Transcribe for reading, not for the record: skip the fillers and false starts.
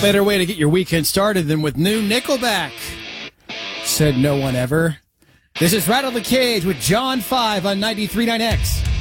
Better way to get your weekend started than with new Nickelback. Said no one ever. This is Rattle the Cage with John 5 on 93.9X.